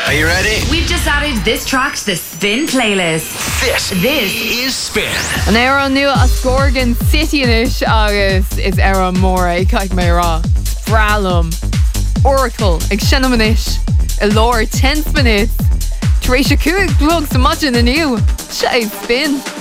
Are you ready? We've just added this track to the Spin playlist. This is Spin. An éire nua a Scorgan City inis agus is éire móra caig mé rá. Bralum. Oracle ag Shenamanis. A lore 10 minutes. Teresha Cook vlogs so much in the new. Shave Spin.